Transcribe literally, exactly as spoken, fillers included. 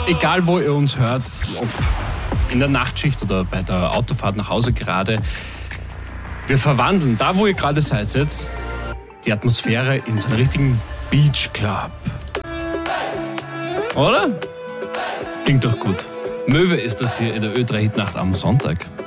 egal wo ihr uns hört, ob in der Nachtschicht oder bei der Autofahrt nach Hause gerade, wir verwandeln, da wo ihr gerade seid jetzt, die Atmosphäre in so einen richtigen Beach Club. Oder? Klingt doch gut. Möwe ist das hier in der Ö drei Hitnacht am Sonntag.